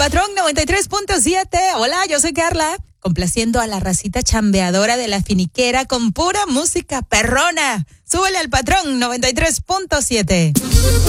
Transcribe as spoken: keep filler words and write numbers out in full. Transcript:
Patrón noventa y tres punto siete. Hola, yo soy Carla, complaciendo a la racita chambeadora de la finiquera con pura música perrona. Súbele al Patrón noventa y tres punto siete.